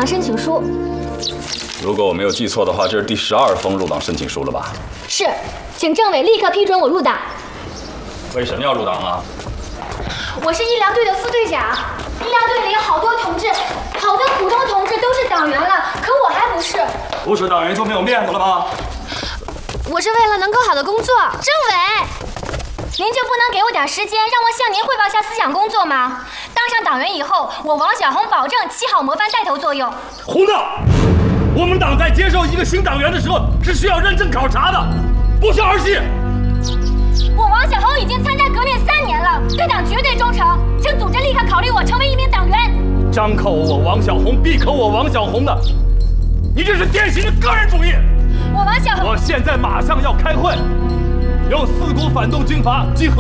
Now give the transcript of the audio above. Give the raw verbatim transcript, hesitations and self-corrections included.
党申请书。 如果我没有记错的话，这是第十二封入党申请书了吧？ 是，请政委立刻批准我入党。 为什么要入党啊？ 我是医疗队的副队长，医疗队里有好多同志，好多普通同志都是党员了，可我还不是。 不是党员就没有面子了吗？ 我是为了能更好的工作。政委，您就不能给我点时间，让我向您汇报一下思想工作吗？当上党员以后，我王小红保证起好模范带头作用。 胡闹！我们党在接受一个新党员的时候是需要认真考察的，不是儿戏。 我王小红已经参加革命三年了，对党绝对忠诚，请组织立刻考虑我成为一名党员。 张口我王小红，闭口我王小红的，你这是典型的个人主义。 我王小红， 我现在马上要开会，用四股反动军阀集合。